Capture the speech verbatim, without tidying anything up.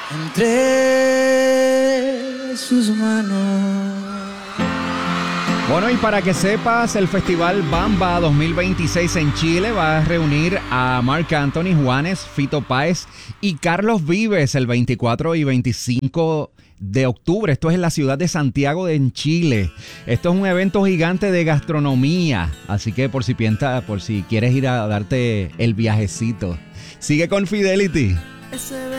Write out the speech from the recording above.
entre sus manos. Bueno, y para que sepas, el Festival Bamba dos mil veintiséis en Chile va a reunir a Marc Anthony, Juanes, Fito Páez y Carlos Vives el veinticuatro y veinticinco de octubre. Esto es en la ciudad de Santiago de en Chile. Esto es un evento gigante de gastronomía, así que por si piensas, por si quieres ir a darte el viajecito, sigue con Fidelity. Ese